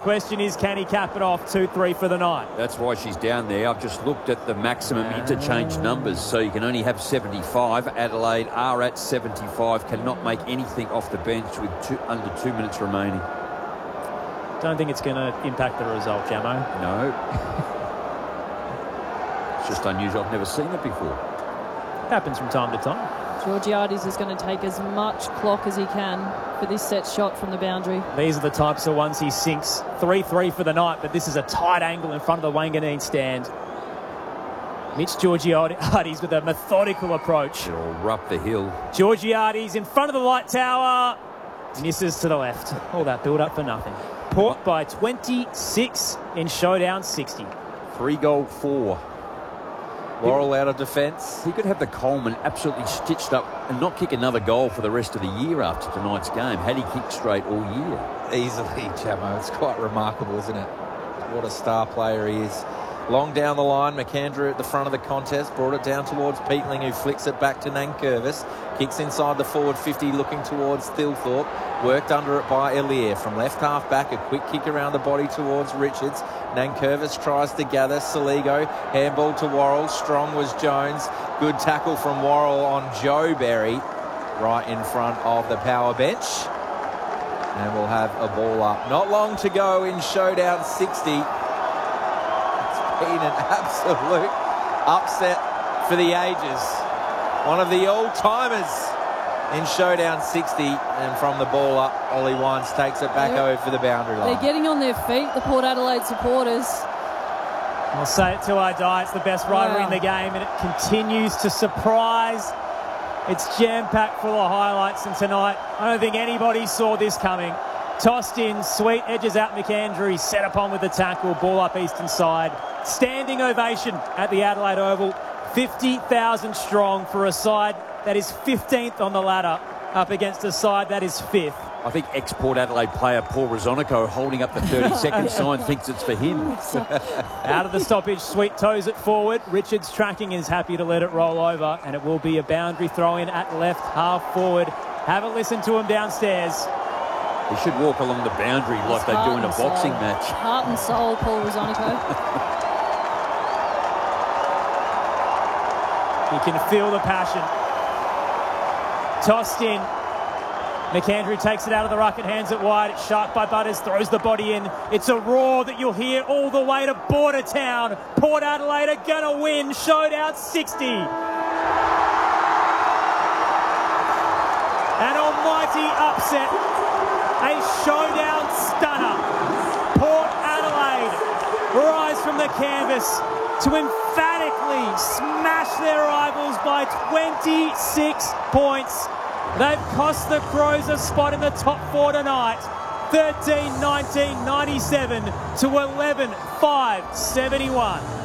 question is, can he cap it off 2-3 for the night? That's why she's down there. I've just looked at the maximum interchange numbers, so you can only have 75. Adelaide are at 75, cannot make anything off the bench with under 2 minutes remaining. Don't think it's going to impact the result, Jamo. No. It's just unusual. I've never seen it before. Happens from time to time. Georgiades is going to take as much clock as he can for this set shot from the boundary. These are the types of ones he sinks. 3-3 for the night, but this is a tight angle in front of the Wanganeen stand. Mitch Georgiades with a methodical approach. It'll up the hill. Georgiades in front of the light tower. Misses to the left. All that build-up for nothing. Port by 26 in showdown 60. 3-goal 4. Worrell out of defence. He could have the Coleman absolutely stitched up and not kick another goal for the rest of the year after tonight's game, had he kicked straight all year. Easily, Jamo. It's quite remarkable, isn't it? What a star player he is. Long down the line, McAndrew at the front of the contest, brought it down towards Peatling, who flicks it back to Nankervis. Kicks inside the forward 50, looking towards Thilthorpe. Worked under it by Elier. From left half back, a quick kick around the body towards Richards. Nankervis tries to gather. Saligo, handball to Worrell. Strong was Jones. Good tackle from Worrell on Joe Berry, right in front of the power bench. And we'll have a ball up. Not long to go in showdown 60. Been an absolute upset for the ages. One of the old-timers in showdown 60, and from the ball up, Ollie Wines takes it back over for the boundary line. They're getting on their feet, the Port Adelaide supporters. I'll say it till I die. It's the best rider in the game, and it continues to surprise. It's jam-packed full of highlights, and tonight I don't think anybody saw this coming. Tossed in, sweet, edges out McAndrew, set upon with the tackle, ball up eastern side. Standing ovation at the Adelaide Oval. 50,000 strong for a side that is 15th on the ladder up against a side that is 5th. I think ex-Port Adelaide player Paul Rosonico holding up the 30-second sign thinks it's for him. Out of the stoppage, Sweet toes it forward. Richards tracking is happy to let it roll over, and it will be a boundary throw-in at left half forward. Have a listen to him downstairs. He should walk along the boundary like they do in a boxing match. Heart and soul, Paul Rosonico. You can feel the passion. Tossed in. McAndrew takes it out of the ruck and hands it wide. It's sharp by Butters, throws the body in. It's a roar that you'll hear all the way to Bordertown. Port Adelaide are going to win showdown 60. An almighty upset. A showdown stunner. Port Adelaide rise from the canvas to emphatically smash their rivals by 26 points. They've cost the Crows a spot in the top 4 tonight. 13-19-97 to 11-5-71.